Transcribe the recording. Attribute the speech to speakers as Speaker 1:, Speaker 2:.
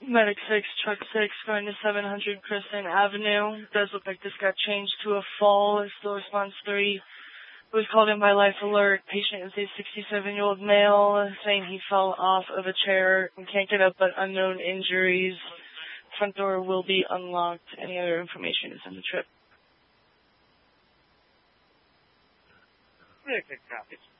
Speaker 1: Medic 6, Truck 6, going to 700 Crescent Avenue. Does look like this got changed to a fall. Is still response 3. Was called in by Life Alert. Patient is a 67-year-old male saying he fell off of a chair and can't get up but unknown injuries. Front door will be unlocked. Any other information is on the trip.
Speaker 2: Yeah, good copy.